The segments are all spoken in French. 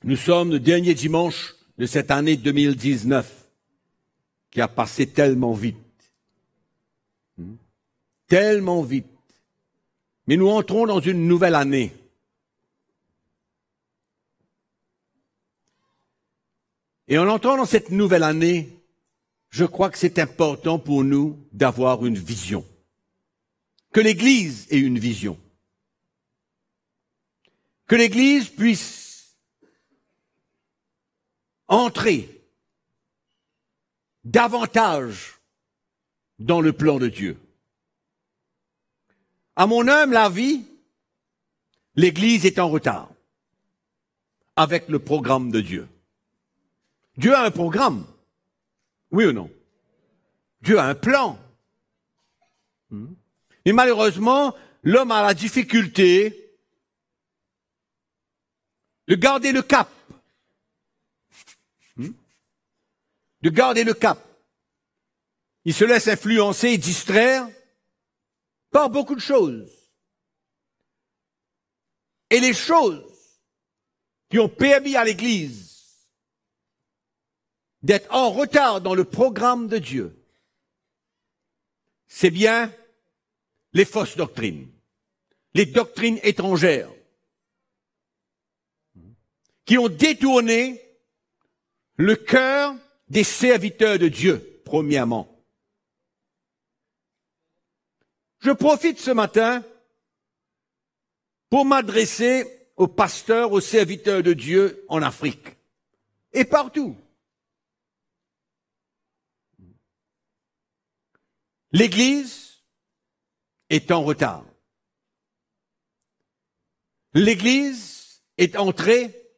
Nous sommes le dernier dimanche de cette année 2019 qui a passé tellement vite. Tellement vite. Mais nous entrons dans une nouvelle année. Et en entrant dans cette nouvelle année, je crois que c'est important pour nous d'avoir une vision. Que l'Église ait une vision. Que l'Église puisse entrer davantage dans le plan de Dieu. À mon humble avis, l'Église est en retard avec le programme de Dieu. Dieu a un programme, oui ou non? Dieu a un plan. Mais malheureusement, l'homme a la difficulté de garder le cap. De garder le cap. Il se laisse influencer et distraire par beaucoup de choses. Et les choses qui ont permis à l'Église d'être en retard dans le programme de Dieu, c'est bien les fausses doctrines, les doctrines étrangères, qui ont détourné le cœur des serviteurs de Dieu, premièrement. Je profite ce matin pour m'adresser aux pasteurs, aux serviteurs de Dieu en Afrique et partout. L'Église est en retard. L'Église est entrée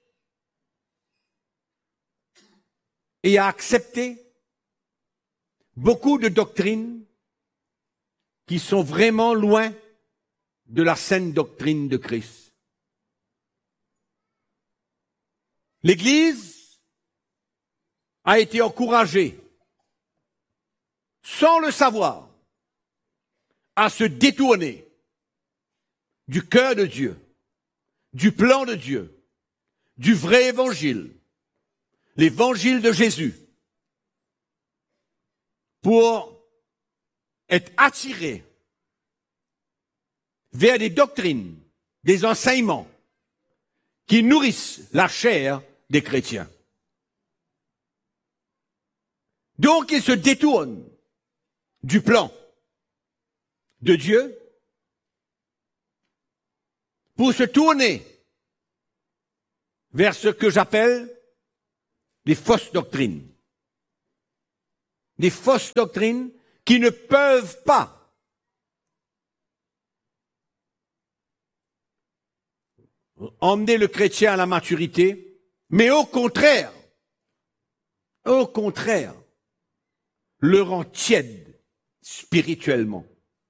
et a accepté beaucoup de doctrines qui sont vraiment loin de la saine doctrine de Christ. L'Église a été encouragée, sans le savoir, à se détourner du cœur de Dieu, du plan de Dieu, du vrai évangile, l'évangile de Jésus, pour être attiré vers des doctrines, des enseignements qui nourrissent la chair des chrétiens. Donc, ils se détournent du plan de Dieu pour se tourner vers ce que j'appelle les fausses doctrines. Des fausses doctrines qui ne peuvent pas emmener le chrétien à la maturité, mais au contraire, le rend tiède spirituellement.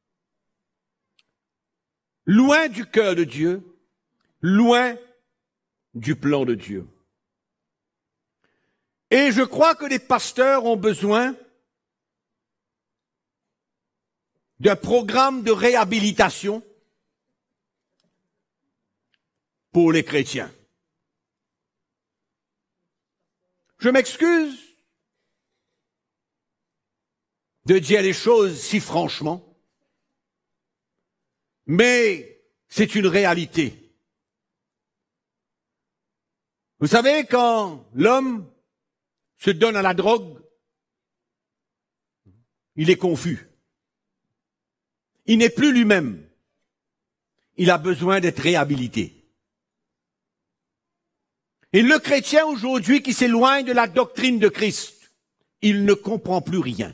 Loin du cœur de Dieu, loin du plan de Dieu. Et je crois que les pasteurs ont besoin d'un programme de réhabilitation pour les chrétiens. Je m'excuse de dire les choses si franchement, mais c'est une réalité. Vous savez, quand l'homme se donne à la drogue, il est confus. Il n'est plus lui-même. Il a besoin d'être réhabilité. Et le chrétien aujourd'hui qui s'éloigne de la doctrine de Christ, il ne comprend plus rien.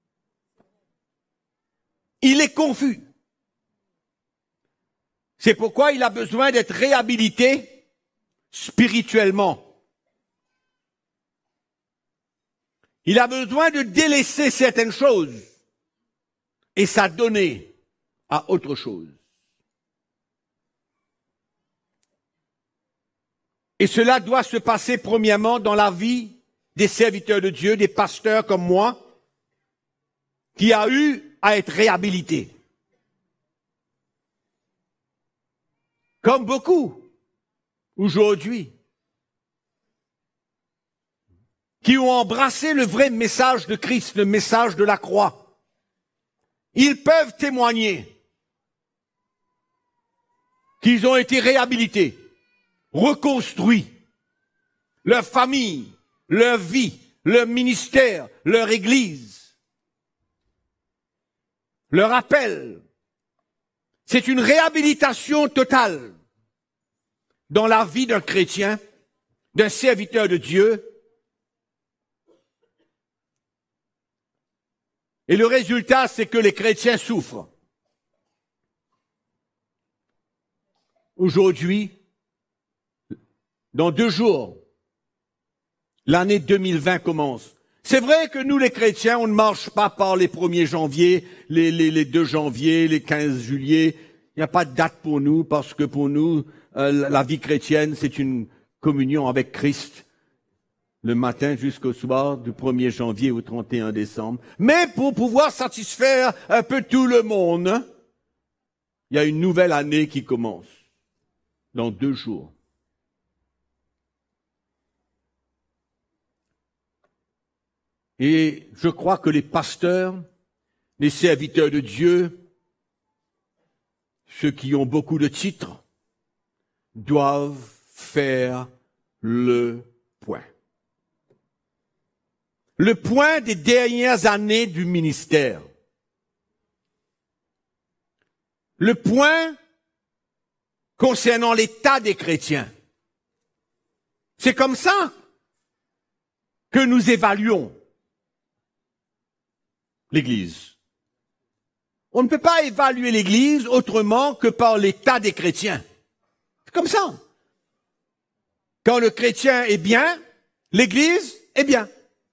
Il est confus. C'est pourquoi il a besoin d'être réhabilité spirituellement. Il a besoin de délaisser certaines choses et s'adonner à autre chose. Et cela doit se passer premièrement dans la vie des serviteurs de Dieu, des pasteurs comme moi, qui a eu à être réhabilités. Comme beaucoup aujourd'hui, qui ont embrassé le vrai message de Christ, le message de la croix. Ils peuvent témoigner qu'ils ont été réhabilités, reconstruits, leur famille, leur vie, leur ministère, leur église, leur appel. C'est une réhabilitation totale dans la vie d'un chrétien, d'un serviteur de Dieu. Et le résultat, c'est que les chrétiens souffrent. Aujourd'hui, dans 2 jours, l'année 2020 commence. C'est vrai que nous, les chrétiens, on ne marche pas par les 1er janvier, les 2 janvier, les 15 juillet. Il n'y a pas de date pour nous, parce que pour nous, la vie chrétienne, c'est une communion avec Christ, le matin jusqu'au soir, du 1er janvier au 31 décembre. Mais pour pouvoir satisfaire un peu tout le monde, il y a une nouvelle année qui commence, dans 2 jours. Et je crois que les pasteurs, les serviteurs de Dieu, ceux qui ont beaucoup de titres, doivent faire le point. Le point des dernières années du ministère. Le point concernant l'état des chrétiens. C'est comme ça que nous évaluons l'Église. On ne peut pas évaluer l'Église autrement que par l'état des chrétiens. C'est comme ça. Quand le chrétien est bien, l'Église est bien.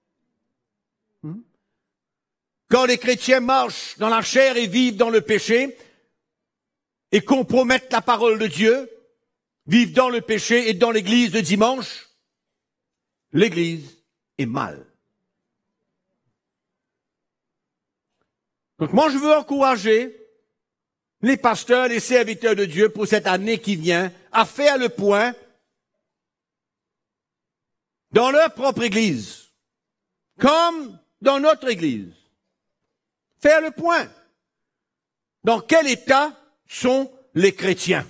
Quand les chrétiens marchent dans la chair et vivent dans le péché et compromettent la parole de Dieu, vivent dans le péché et dans l'Église de dimanche, l'Église est mal. Donc moi, je veux encourager les pasteurs, les serviteurs de Dieu pour cette année qui vient à faire le point dans leur propre Église, comme dans notre Église. Faire le point. Dans quel état sont les chrétiens?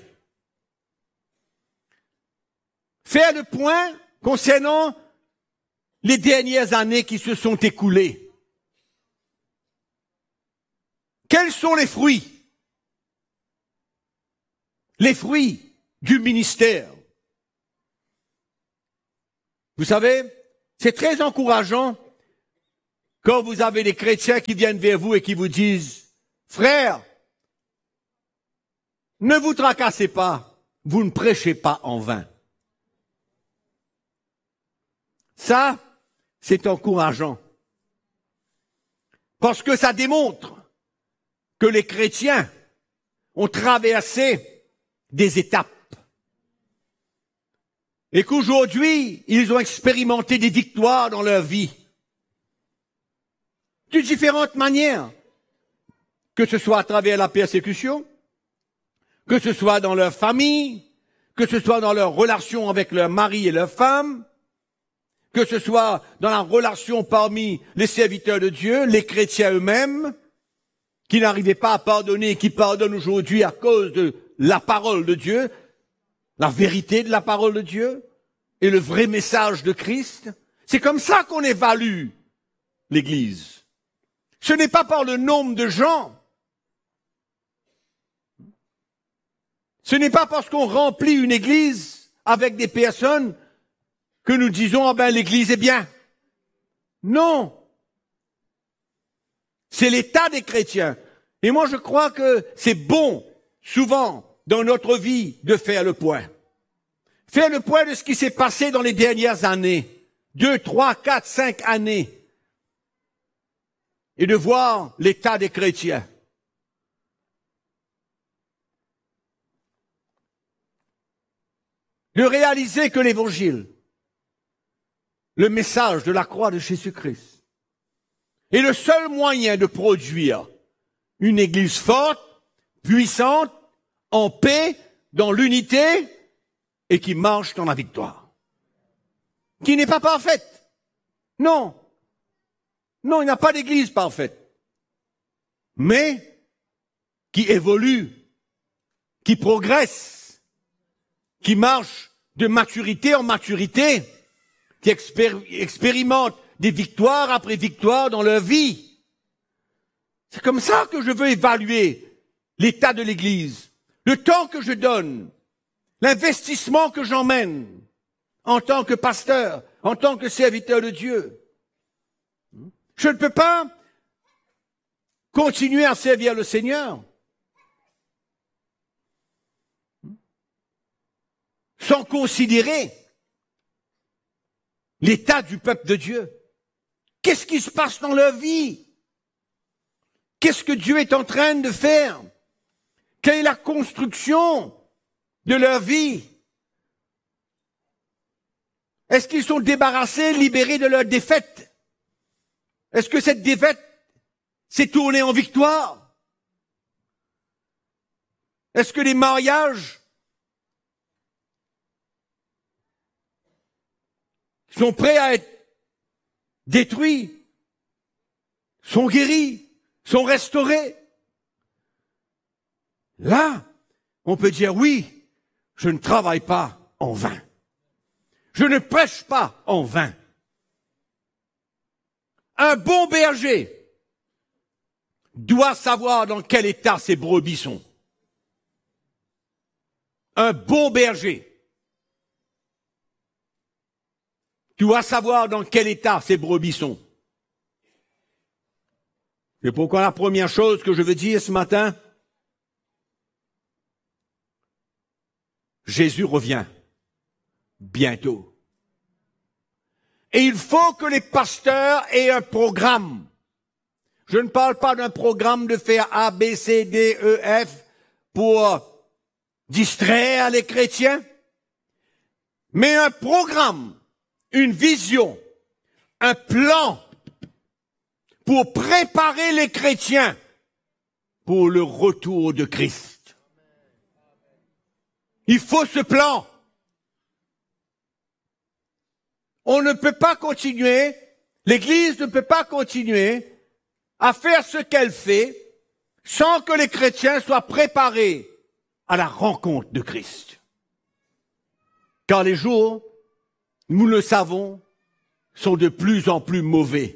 Faire le point concernant les dernières années qui se sont écoulées. Quels sont les fruits? Les fruits du ministère. Vous savez, c'est très encourageant quand vous avez des chrétiens qui viennent vers vous et qui vous disent « Frère, ne vous tracassez pas, vous ne prêchez pas en vain. » Ça, c'est encourageant. Parce que ça démontre que les chrétiens ont traversé des étapes. Et qu'aujourd'hui, ils ont expérimenté des victoires dans leur vie. De différentes manières. Que ce soit à travers la persécution, que ce soit dans leur famille, que ce soit dans leur relation avec leur mari et leur femme, que ce soit dans la relation parmi les serviteurs de Dieu, les chrétiens eux-mêmes, qui n'arrivaient pas à pardonner et qui pardonnent aujourd'hui à cause de la parole de Dieu, la vérité de la parole de Dieu et le vrai message de Christ. C'est comme ça qu'on évalue l'Église. Ce n'est pas par le nombre de gens. Ce n'est pas parce qu'on remplit une église avec des personnes que nous disons « Ah ben l'église est bien ». Non. C'est l'état des chrétiens. Et moi je crois que c'est bon, souvent, dans notre vie, de faire le point. Faire le point de ce qui s'est passé dans les dernières années. 2, 3, 4, 5 années. Et de voir l'état des chrétiens. De réaliser que l'Évangile, le message de la croix de Jésus-Christ, est le seul moyen de produire une Église forte, puissante, en paix, dans l'unité, et qui marche dans la victoire. Qui n'est pas parfaite, Non. Non, il n'y a pas d'église parfaite. Mais qui évolue, qui progresse, qui marche de maturité en maturité, qui expérimente des victoires après victoires dans leur vie. C'est comme ça que je veux évaluer l'état de l'Église, le temps que je donne, l'investissement que j'emmène en tant que pasteur, en tant que serviteur de Dieu. Je ne peux pas continuer à servir le Seigneur sans considérer l'état du peuple de Dieu. Qu'est-ce qui se passe dans leur vie? Qu'est-ce que Dieu est en train de faire? Quelle est la construction de leur vie? Est-ce qu'ils sont débarrassés, libérés de leur défaite? Est-ce que cette défaite s'est tournée en victoire? Est-ce que les mariages sont prêts à être détruits, sont guéris, sont restaurés? Là, on peut dire oui, je ne travaille pas en vain. Je ne prêche pas en vain. Un bon berger doit savoir dans quel état ses brebis sont. Un bon berger doit savoir dans quel état ses brebis sont. C'est pourquoi la première chose que je veux dire ce matin, Jésus revient bientôt. Et il faut que les pasteurs aient un programme. Je ne parle pas d'un programme de faire A, B, C, D, E, F pour distraire les chrétiens, mais un programme, une vision, un plan pour préparer les chrétiens pour le retour de Christ. Il faut ce plan. On ne peut pas continuer, l'Église ne peut pas continuer à faire ce qu'elle fait sans que les chrétiens soient préparés à la rencontre de Christ. Car les jours, nous le savons, sont de plus en plus mauvais.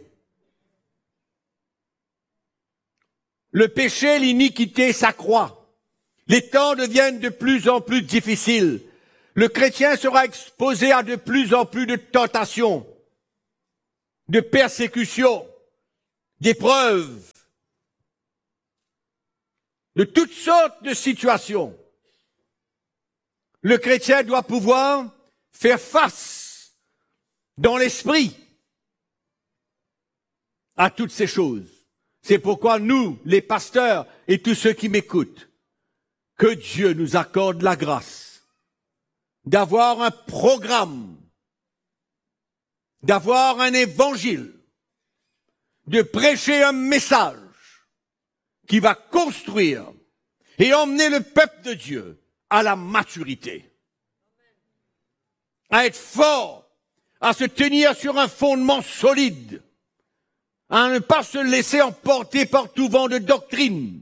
Le péché, l'iniquité s'accroît. Les temps deviennent de plus en plus difficiles. Le chrétien sera exposé à de plus en plus de tentations, de persécutions, d'épreuves, de toutes sortes de situations. Le chrétien doit pouvoir faire face dans l'esprit à toutes ces choses. C'est pourquoi nous, les pasteurs et tous ceux qui m'écoutent, que Dieu nous accorde la grâce d'avoir un programme, d'avoir un évangile, de prêcher un message qui va construire et emmener le peuple de Dieu à la maturité, à être fort, à se tenir sur un fondement solide, à ne pas se laisser emporter par tout vent de doctrine,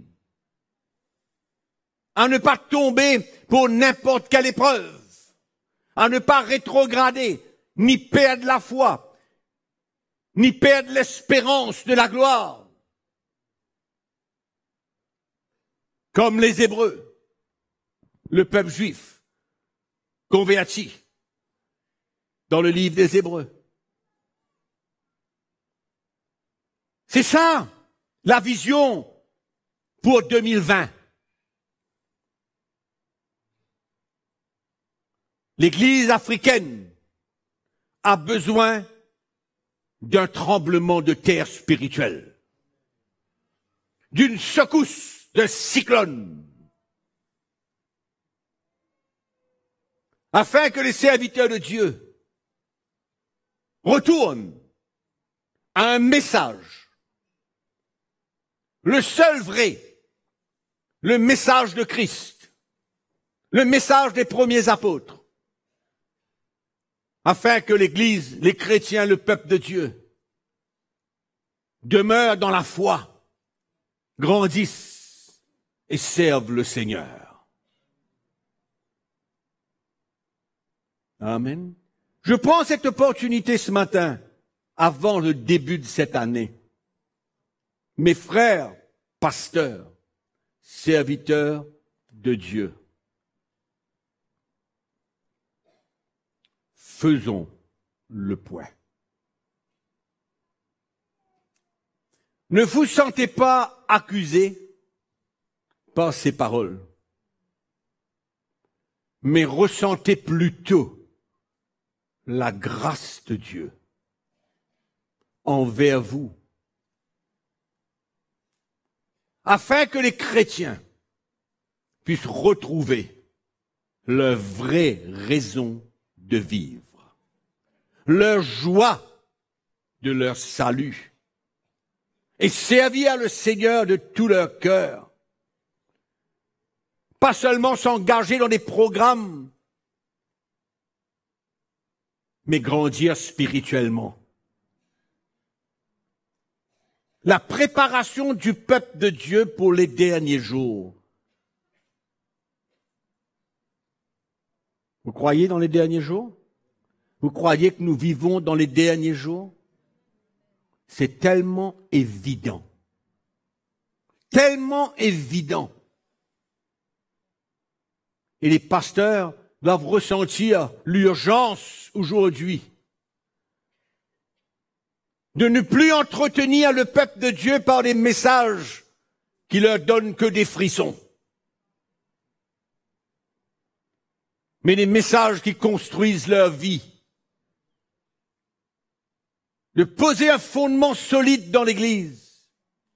à ne pas tomber pour n'importe quelle épreuve, à ne pas rétrograder, ni perdre la foi, ni perdre l'espérance de la gloire. Comme les Hébreux, le peuple juif, converti dans le livre des Hébreux. C'est ça, la vision pour 2020. L'Église africaine a besoin d'un tremblement de terre spirituel, d'une secousse, d'un cyclone, afin que les serviteurs de Dieu retournent à un message, le seul vrai, le message de Christ, le message des premiers apôtres, afin que l'Église, les chrétiens, le peuple de Dieu, demeurent dans la foi, grandissent et servent le Seigneur. Amen. Je prends cette opportunité ce matin, avant le début de cette année. Mes frères, pasteurs, serviteurs de Dieu, faisons le point. Ne vous sentez pas accusé par ces paroles, mais ressentez plutôt la grâce de Dieu envers vous, afin que les chrétiens puissent retrouver leur vraie raison de vivre, leur joie de leur salut, et servir le Seigneur de tout leur cœur. Pas seulement s'engager dans des programmes, mais grandir spirituellement. La préparation du peuple de Dieu pour les derniers jours. Vous croyez dans les derniers jours? Vous croyez que nous vivons dans les derniers jours? C'est tellement évident. Tellement évident. Et les pasteurs doivent ressentir l'urgence aujourd'hui de ne plus entretenir le peuple de Dieu par des messages qui leur donnent que des frissons, mais des messages qui construisent leur vie. De poser un fondement solide dans l'Église.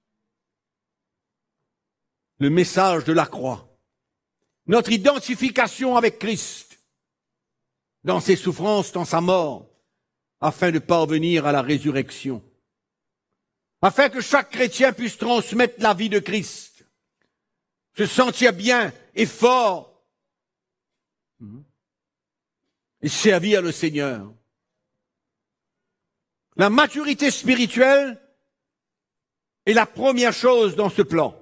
Le message de la croix. Notre identification avec Christ. Dans ses souffrances, dans sa mort. Afin de parvenir à la résurrection. Afin que chaque chrétien puisse transmettre la vie de Christ. Se sentir bien et fort. Et servir le Seigneur. La maturité spirituelle est la première chose dans ce plan.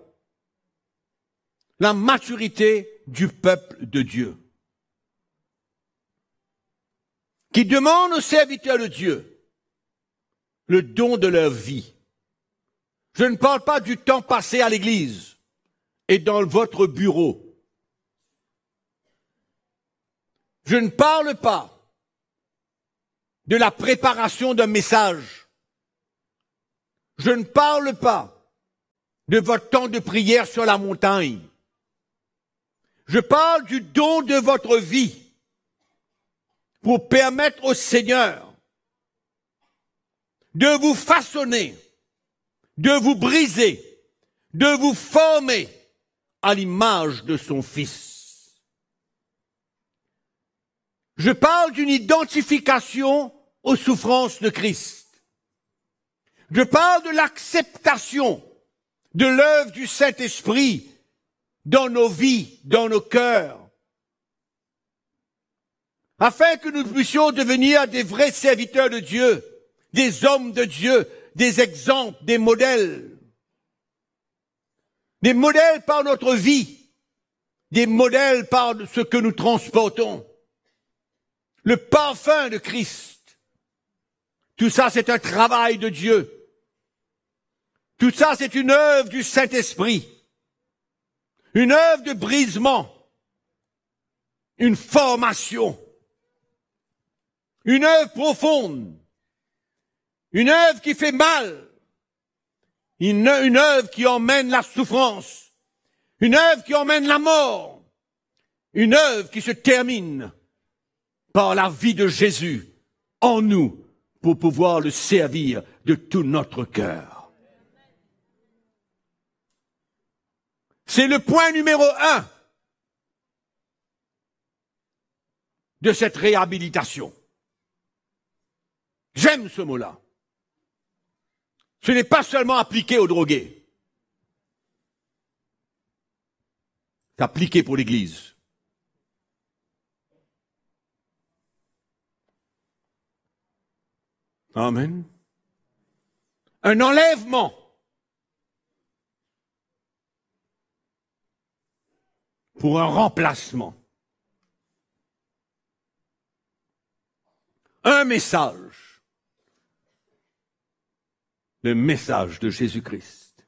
La maturité du peuple de Dieu. Qui demande aux serviteurs de Dieu le don de leur vie. Je ne parle pas du temps passé à l'église et dans votre bureau. Je ne parle pas de la préparation d'un message. Je ne parle pas de votre temps de prière sur la montagne. Je parle du don de votre vie pour permettre au Seigneur de vous façonner, de vous briser, de vous former à l'image de son Fils. Je parle d'une identification aux souffrances de Christ. Je parle de l'acceptation de l'œuvre du Saint-Esprit dans nos vies, dans nos cœurs, afin que nous puissions devenir des vrais serviteurs de Dieu, des hommes de Dieu, des exemples, des modèles par notre vie, des modèles par ce que nous transportons, le parfum de Christ. Tout ça, c'est un travail de Dieu. Tout ça, c'est une œuvre du Saint-Esprit. Une œuvre de brisement. Une formation. Une œuvre profonde. Une œuvre qui fait mal. Une œuvre qui emmène la souffrance. Une œuvre qui emmène la mort. Une œuvre qui se termine par la vie de Jésus en nous pour pouvoir le servir de tout notre cœur. C'est le point numéro 1 de cette réhabilitation. J'aime ce mot-là. Ce n'est pas seulement appliqué aux drogués. C'est appliqué pour l'Église. Amen. un enlèvement. Pour un remplacement. Un message. Le message de Jésus-Christ.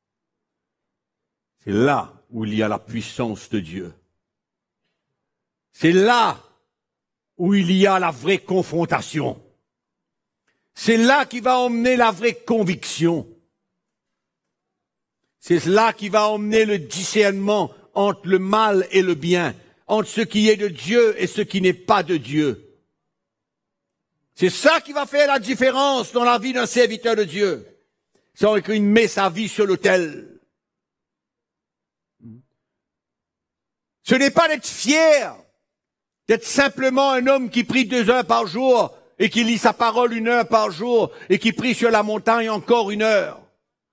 C'est là où il y a la puissance de Dieu. C'est là où il y a la vraie confrontation. C'est là qui va emmener la vraie conviction. C'est là qui va emmener le discernement entre le mal et le bien, entre ce qui est de Dieu et ce qui n'est pas de Dieu. C'est ça qui va faire la différence dans la vie d'un serviteur de Dieu. Sans qu'il met sa vie sur l'autel. Ce n'est pas d'être fier, d'être simplement un homme qui prie 2 heures par jour et qui lit sa parole 1 heure par jour et qui prie sur la montagne encore 1 heure.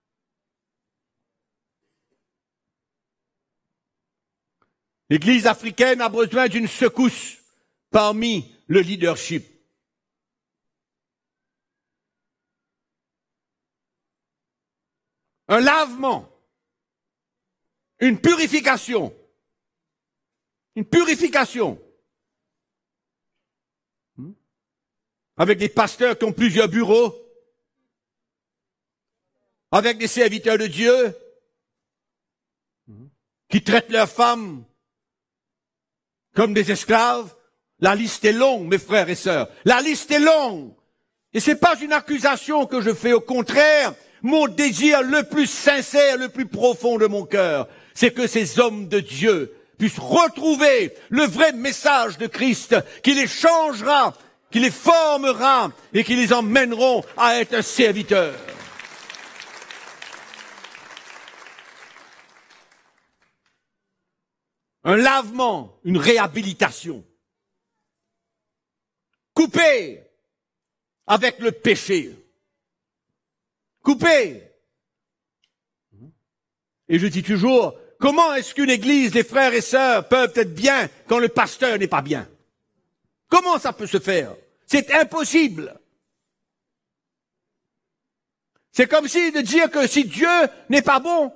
L'Église africaine a besoin d'une secousse parmi le leadership. Un lavement, une purification, avec des pasteurs qui ont plusieurs bureaux, avec des serviteurs de Dieu, qui traitent leurs femmes comme des esclaves. La liste est longue, mes frères et sœurs. La liste est longue. Et c'est pas une accusation que je fais. Au contraire, mon désir le plus sincère, le plus profond de mon cœur, c'est que ces hommes de Dieu puissent retrouver le vrai message de Christ, qui les changera, qui les formera et qui les emmèneront à être un serviteur. Un lavement, une réhabilitation. Coupé avec le péché. Coupé. Et je dis toujours, comment est-ce qu'une église, les frères et sœurs, peuvent être bien quand le pasteur n'est pas bien? Comment ça peut se faire? C'est impossible. C'est comme si de dire que si Dieu n'est pas bon,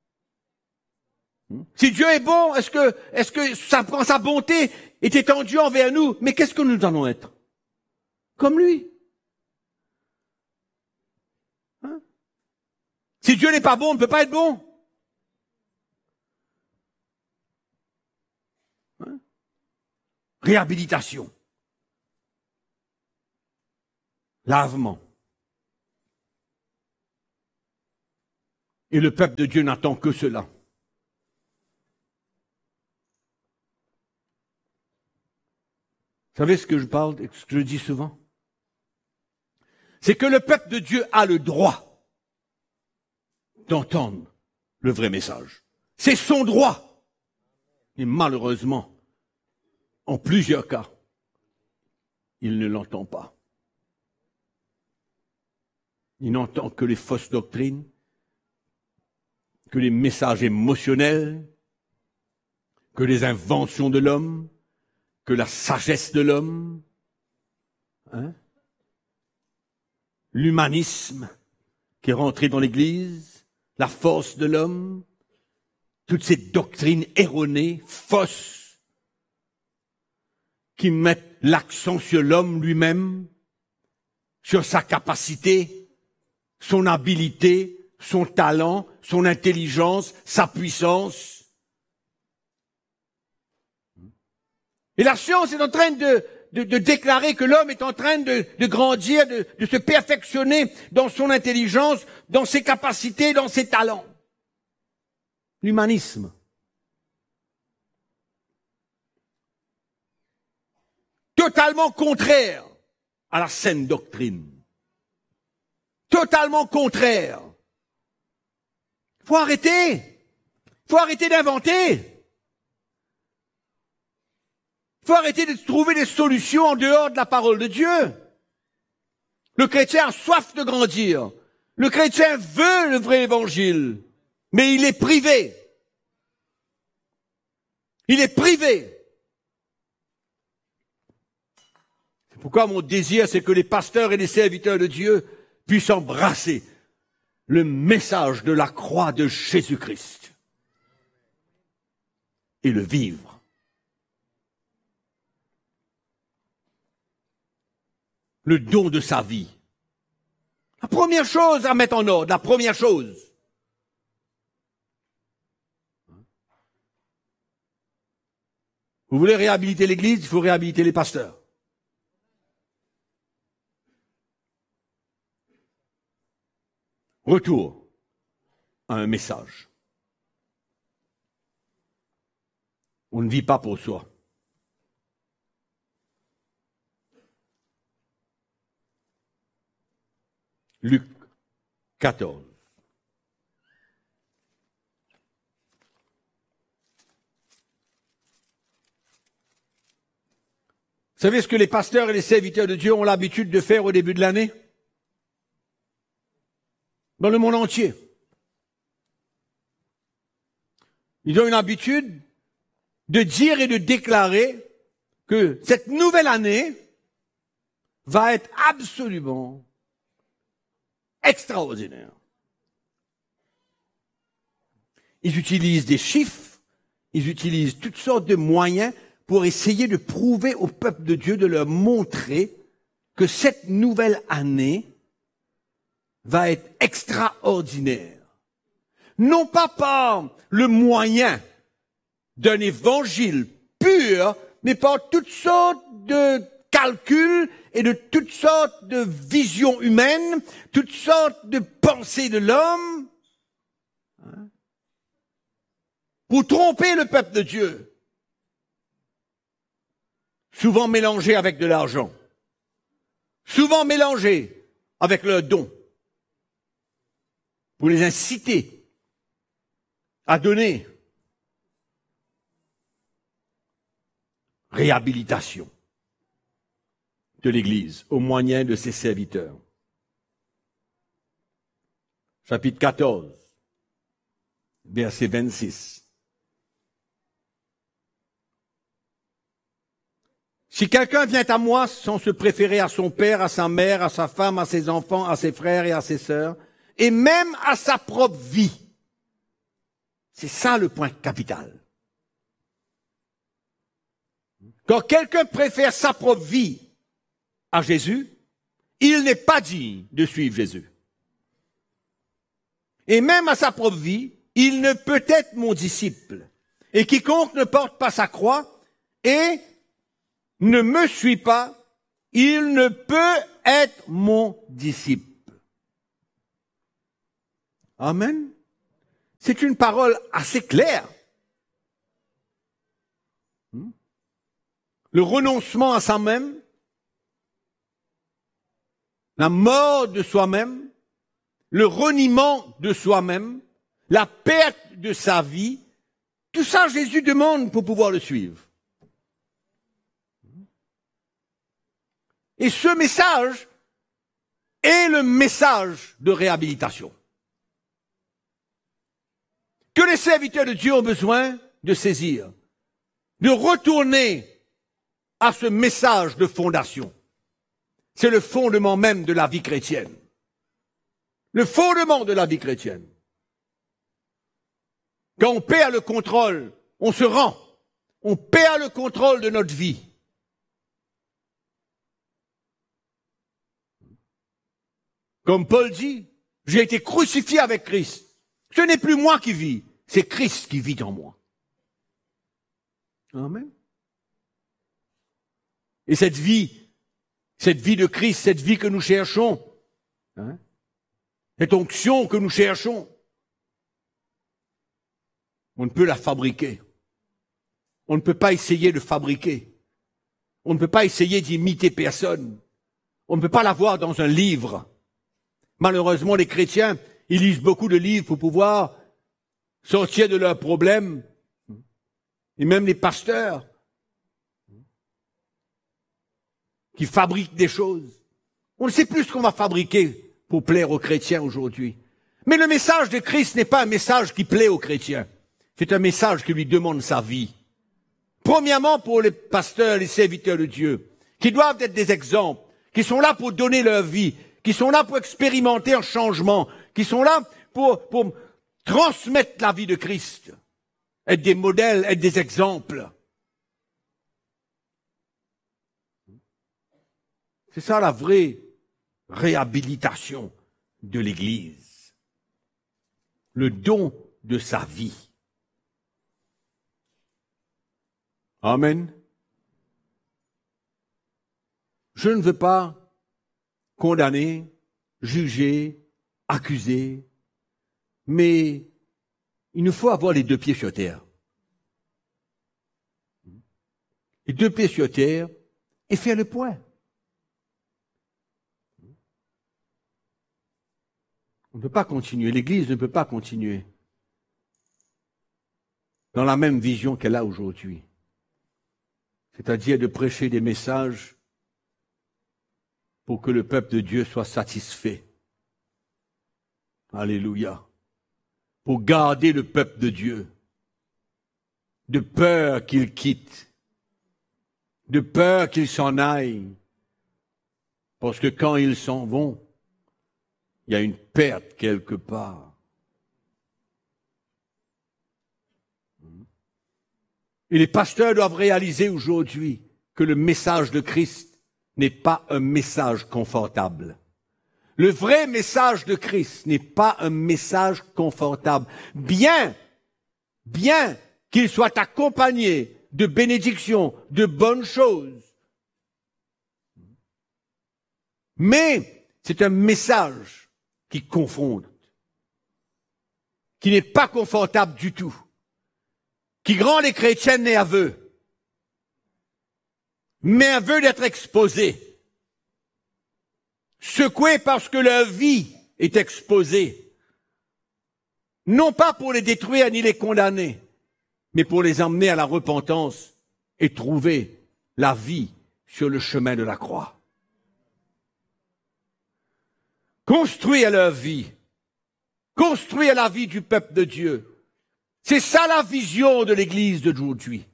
si Dieu est bon, est-ce que sa bonté est étendue envers nous? Mais qu'est-ce que nous allons être? Comme lui. Hein? Si Dieu n'est pas bon, on ne peut pas être bon. Hein? Réhabilitation. Lavement. Et le peuple de Dieu n'attend que cela. Vous savez ce que je parle, ce que je dis souvent? C'est que le peuple de Dieu a le droit d'entendre le vrai message. C'est son droit. Et malheureusement, en plusieurs cas, il ne l'entend pas. Il n'entend que les fausses doctrines, que les messages émotionnels, que les inventions de l'homme, que la sagesse de l'homme, hein? L'humanisme qui est rentré dans l'Église, la force de l'homme, toutes ces doctrines erronées, fausses, qui mettent l'accent sur l'homme lui-même, sur sa capacité, son habileté, son talent, son intelligence, sa puissance. Et la science est en train de déclarer que l'homme est en train de grandir, de se perfectionner dans son intelligence, dans ses capacités, dans ses talents. L'humanisme. Totalement contraire à la saine doctrine. Totalement contraire. Faut arrêter. Faut arrêter d'inventer. Il faut arrêter de trouver des solutions en dehors de la parole de Dieu. Le chrétien a soif de grandir. Le chrétien veut le vrai évangile. Mais il est privé. Il est privé. C'est pourquoi mon désir, c'est que les pasteurs et les serviteurs de Dieu puissent embrasser le message de la croix de Jésus-Christ et le vivre. Le don de sa vie. La première chose à mettre en ordre, la première chose. Vous voulez réhabiliter l'Église, il faut réhabiliter les pasteurs. Retour à un message. On ne vit pas pour soi. Luc 14. Vous savez ce que les pasteurs et les serviteurs de Dieu ont l'habitude de faire au début de l'année? Dans le monde entier. Ils ont une habitude de dire et de déclarer que cette nouvelle année va être absolument extraordinaire. Ils utilisent des chiffres, ils utilisent toutes sortes de moyens pour essayer de prouver au peuple de Dieu, de leur montrer que cette nouvelle année va être extraordinaire. Non pas par le moyen d'un évangile pur, mais par toutes sortes de calculs et de toutes sortes de visions humaines, toutes sortes de pensées de l'homme, pour tromper le peuple de Dieu. Souvent mélangés avec de l'argent, souvent mélangés avec leurs dons, pour les inciter à donner. Réhabilitation de l'Église au moyen de ses serviteurs. Chapitre 14, verset 26. Si quelqu'un vient à moi sans se préférer à son père, à sa mère, à sa femme, à ses enfants, à ses frères et à ses sœurs, et même à sa propre vie, c'est ça le point capital. Quand quelqu'un préfère sa propre vie à Jésus, il n'est pas digne de suivre Jésus. Et même à sa propre vie, il ne peut être mon disciple. Et quiconque ne porte pas sa croix et ne me suit pas, il ne peut être mon disciple. Amen. C'est une parole assez claire. Le renoncement à soi-même, la mort de soi-même, le reniement de soi-même, la perte de sa vie, tout ça Jésus demande pour pouvoir le suivre. Et ce message est le message de réhabilitation que les serviteurs de Dieu ont besoin de saisir, de retourner à ce message de fondation. C'est le fondement même de la vie chrétienne. Le fondement de la vie chrétienne. Quand on perd le contrôle, on se rend. On perd le contrôle de notre vie. Comme Paul dit, j'ai été crucifié avec Christ. Ce n'est plus moi qui vis, c'est Christ qui vit en moi. Amen. Et cette vie de Christ, cette vie que nous cherchons, cette onction que nous cherchons, on ne peut la fabriquer. On ne peut pas essayer de fabriquer. On ne peut pas essayer d'imiter personne. On ne peut pas l'avoir dans un livre. Malheureusement, les chrétiens, ils lisent beaucoup de livres pour pouvoir sortir de leurs problèmes. Et même les pasteurs qui fabriquent des choses. On ne sait plus ce qu'on va fabriquer pour plaire aux chrétiens aujourd'hui. Mais le message de Christ n'est pas un message qui plaît aux chrétiens. C'est un message qui lui demande sa vie. Premièrement, pour les pasteurs, les serviteurs de Dieu, qui doivent être des exemples, qui sont là pour donner leur vie, qui sont là pour expérimenter un changement, qui sont là pour transmettre la vie de Christ, être des modèles, être des exemples. C'est ça la vraie réhabilitation de l'Église. Le don de sa vie. Amen. Je ne veux pas condamner, juger, accuser, mais il nous faut avoir les deux pieds sur terre. Les deux pieds sur terre et faire le point. On ne peut pas continuer, l'Église ne peut pas continuer dans la même vision qu'elle a aujourd'hui. C'est-à-dire de prêcher des messages pour que le peuple de Dieu soit satisfait. Alléluia. Pour garder le peuple de Dieu, de peur qu'il quitte, de peur qu'il s'en aille, parce que quand ils s'en vont, il y a une perte quelque part. Et les pasteurs doivent réaliser aujourd'hui que le message de Christ n'est pas un message confortable. Le vrai message de Christ n'est pas un message confortable. Bien qu'il soit accompagné de bénédictions, de bonnes choses. Mais c'est un message qui confronte, qui n'est pas confortable du tout, qui rend les chrétiens nerveux, nerveux d'être exposés, secoués parce que leur vie est exposée, non pas pour les détruire ni les condamner, mais pour les emmener à la repentance et trouver la vie sur le chemin de la croix. Construire leur vie, construire la vie du peuple de Dieu. C'est ça la vision de l'Église d'aujourd'hui.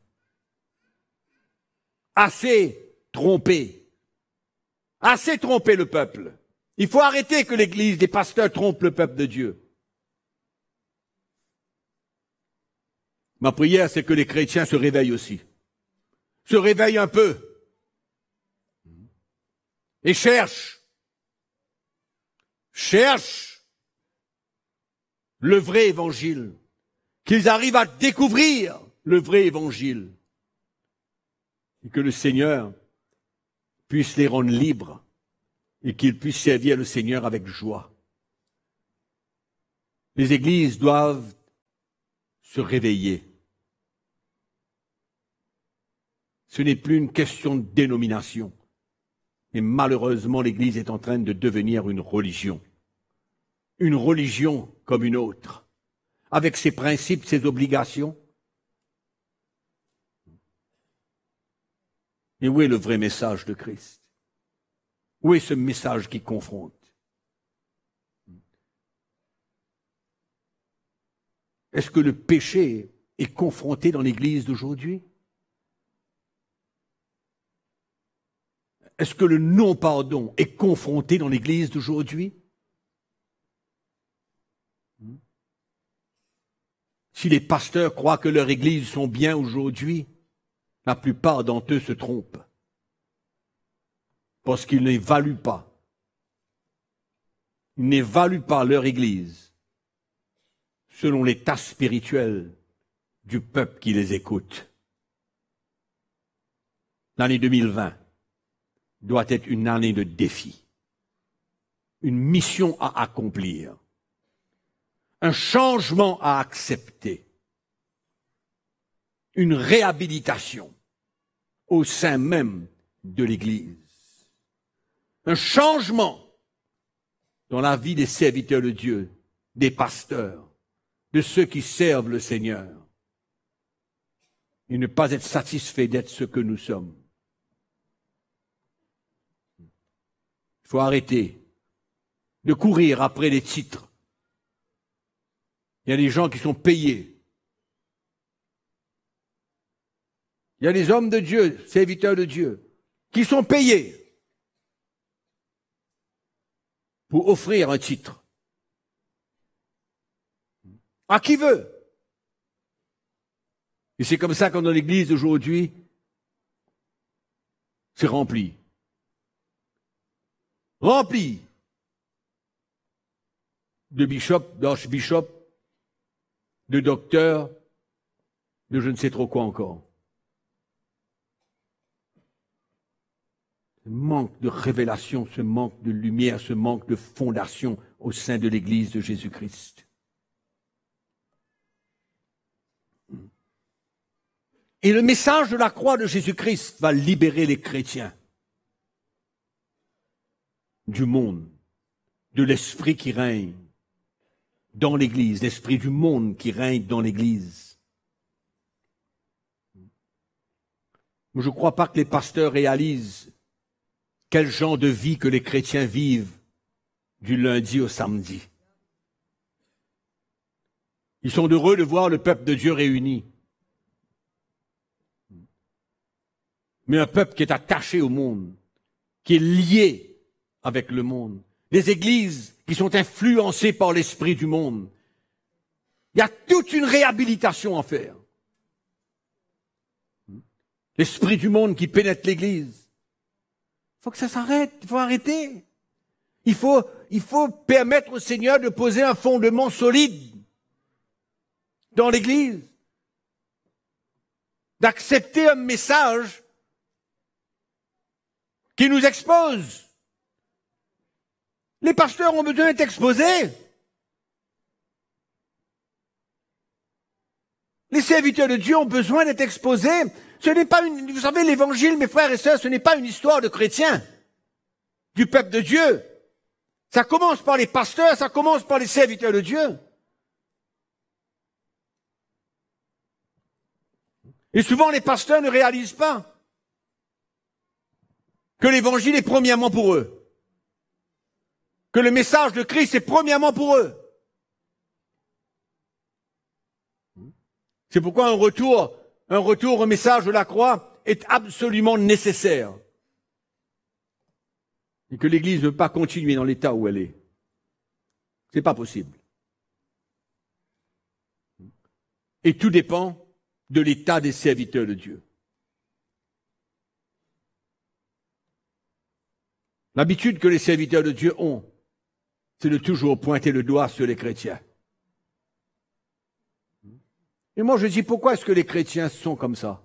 Assez trompé le peuple. Il faut arrêter que l'Église, les pasteurs trompent le peuple de Dieu. Ma prière, c'est que les chrétiens se réveillent aussi. Se réveillent un peu. Et cherchent le vrai évangile. Qu'ils arrivent à découvrir le vrai évangile. Et que le Seigneur puisse les rendre libres et qu'ils puissent servir le Seigneur avec joie. Les églises doivent se réveiller. Ce n'est plus une question de dénomination. Et malheureusement, l'Église est en train de devenir une religion. Une religion comme une autre, avec ses principes, ses obligations. Et où est le vrai message de Christ? Où est ce message qui confronte? Est-ce que le péché est confronté dans l'Église d'aujourd'hui? Est-ce que le non-pardon est confronté dans l'Église d'aujourd'hui? Si les pasteurs croient que leurs églises sont bien aujourd'hui, la plupart d'entre eux se trompent. Parce qu'ils n'évaluent pas. Ils n'évaluent pas leur église selon l'état spirituel du peuple qui les écoute. L'année 2020 doit être une année de défi, une mission à accomplir, un changement à accepter, une réhabilitation au sein même de l'Église, un changement dans la vie des serviteurs de Dieu, des pasteurs, de ceux qui servent le Seigneur, et ne pas être satisfait d'être ce que nous sommes. Il faut arrêter de courir après les titres. Il y a des gens qui sont payés. Il y a des hommes de Dieu, serviteurs de Dieu, qui sont payés pour offrir un titre. à qui veut. Et c'est comme ça que dans l'Église aujourd'hui, c'est rempli. Rempli de bishops, d'archbishops, de docteurs, de je ne sais trop quoi encore. Ce manque de révélation, ce manque de lumière, ce manque de fondation au sein de l'Église de Jésus-Christ. Et le message de la croix de Jésus-Christ va libérer les chrétiens du monde, de l'esprit qui règne dans l'Église, l'esprit du monde qui règne dans l'Église. Je ne crois pas que les pasteurs réalisent quel genre de vie que les chrétiens vivent du lundi au samedi. Ils sont heureux de voir le peuple de Dieu réuni. Mais un peuple qui est attaché au monde, qui est lié avec le monde. Des églises qui sont influencées par l'esprit du monde. Il y a toute une réhabilitation à faire. L'esprit du monde qui pénètre l'église. Il faut que ça s'arrête, il faut arrêter. Il faut permettre au Seigneur de poser un fondement solide dans l'église. D'accepter un message qui nous expose. Les pasteurs ont besoin d'être exposés. Les serviteurs de Dieu ont besoin d'être exposés. Ce n'est pas vous savez, l'évangile, mes frères et sœurs, ce n'est pas une histoire de chrétiens, du peuple de Dieu. Ça commence par les pasteurs, ça commence par les serviteurs de Dieu. Et souvent, les pasteurs ne réalisent pas que l'évangile est premièrement pour eux. Que le message de Christ est premièrement pour eux. C'est pourquoi un retour au message de la croix est absolument nécessaire. Et que l'Église ne peut pas continuer dans l'état où elle est. C'est pas possible. Et tout dépend de l'état des serviteurs de Dieu. L'habitude que les serviteurs de Dieu ont, c'est de toujours pointer le doigt sur les chrétiens. Et moi je dis, pourquoi est-ce que les chrétiens sont comme ça?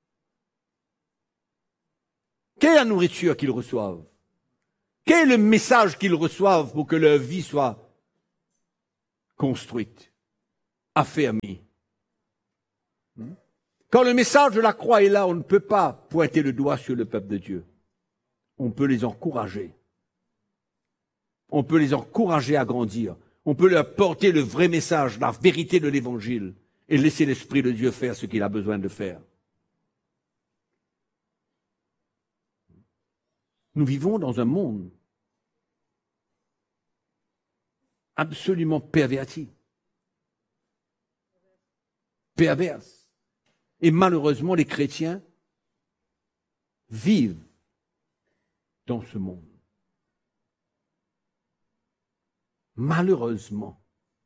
Quelle est la nourriture qu'ils reçoivent? Quel est le message qu'ils reçoivent pour que leur vie soit construite, affermie? Quand le message de la croix est là, on ne peut pas pointer le doigt sur le peuple de Dieu. On peut les encourager. On peut les encourager à grandir. On peut leur porter le vrai message, la vérité de l'Évangile, et laisser l'Esprit de Dieu faire ce qu'il a besoin de faire. Nous vivons dans un monde absolument perverti, perverse. Et malheureusement, les chrétiens vivent dans ce monde. Malheureusement.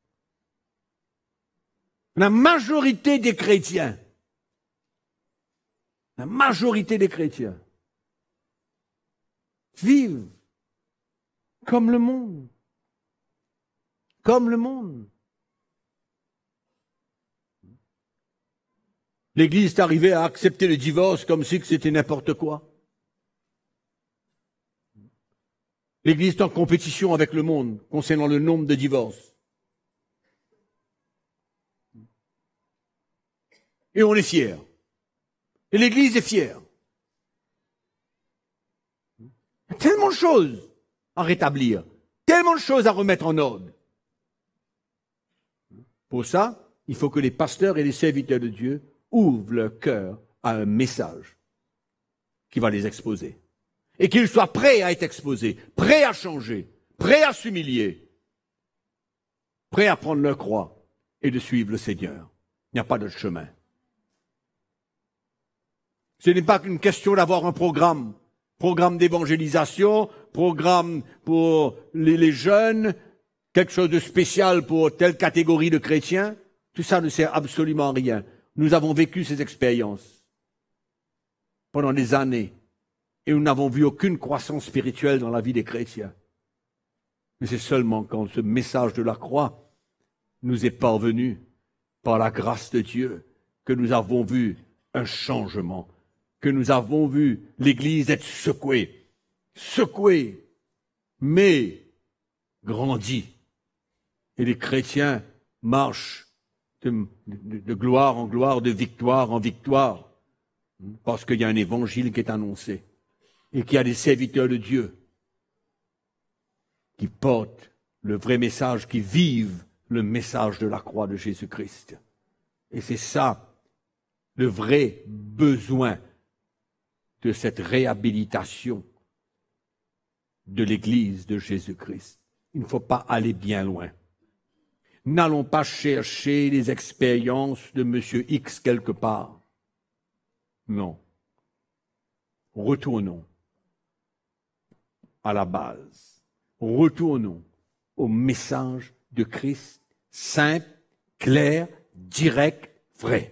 La majorité des chrétiens vivent comme le monde. Comme le monde. L'Église est arrivée à accepter le divorce comme si c'était n'importe quoi. L'Église est en compétition avec le monde concernant le nombre de divorces. Et on est fiers. Et l'Église est fière. Il y a tellement de choses à rétablir, tellement de choses à remettre en ordre. Pour ça, il faut que les pasteurs et les serviteurs de Dieu ouvrent leur cœur à un message qui va les exposer. Et qu'ils soient prêts à être exposés, prêts à changer, prêts à s'humilier, prêts à prendre leur croix et de suivre le Seigneur. Il n'y a pas d'autre chemin. Ce n'est pas qu'une question d'avoir un programme d'évangélisation, programme pour les jeunes, quelque chose de spécial pour telle catégorie de chrétiens. Tout ça ne sert absolument à rien. Nous avons vécu ces expériences pendant des années et nous n'avons vu aucune croissance spirituelle dans la vie des chrétiens. Mais c'est seulement quand ce message de la croix nous est parvenu par la grâce de Dieu que nous avons vu un changement, que nous avons vu l'Église être secouée, mais grandie. Et les chrétiens marchent de gloire en gloire, de victoire en victoire, parce qu'il y a un évangile qui est annoncé et qu'il y a des serviteurs de Dieu qui portent le vrai message, qui vivent le message de la croix de Jésus-Christ. Et c'est ça, le vrai besoin de cette réhabilitation de l'Église de Jésus-Christ. Il ne faut pas aller bien loin. N'allons pas chercher les expériences de M. X quelque part. Non. Retournons à la base. Retournons au message de Christ, simple, clair, direct, vrai.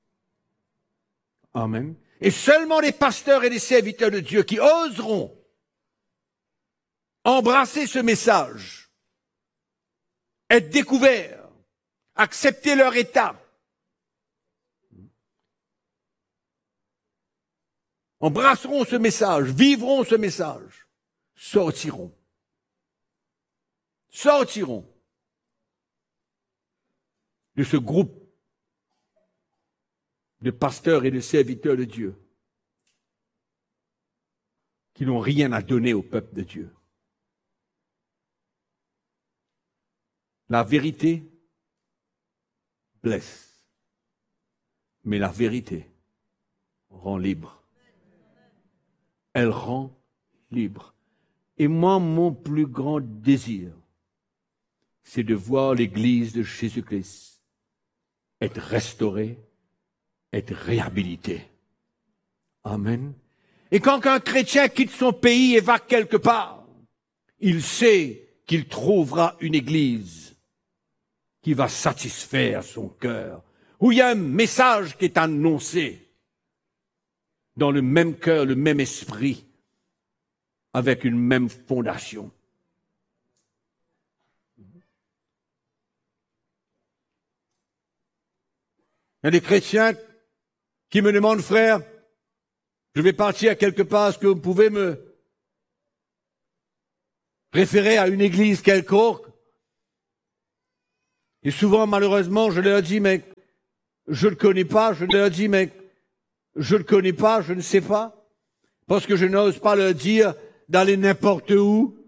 Amen. Et seulement les pasteurs et les serviteurs de Dieu qui oseront embrasser ce message, être découverts, accepter leur état, embrasseront ce message, vivront ce message, sortiront de ce groupe de pasteurs et de serviteurs de Dieu qui n'ont rien à donner au peuple de Dieu. La vérité blesse, mais la vérité rend libre. Elle rend libre. Et moi, mon plus grand désir, c'est de voir l'Église de Jésus-Christ être restaurée, être réhabilitée. Amen. Et quand un chrétien quitte son pays et va quelque part, il sait qu'il trouvera une Église qui va satisfaire son cœur, où il y a un message qui est annoncé dans le même cœur, le même esprit, avec une même fondation. Il y a des chrétiens qui me demandent, frère, je vais partir quelque part, est-ce que vous pouvez me référer à une église quelconque? Et souvent, malheureusement, je leur dis, mais je ne le connais pas. Je leur dis, mais je ne le connais pas, je ne sais pas. Parce que je n'ose pas leur dire d'aller n'importe où.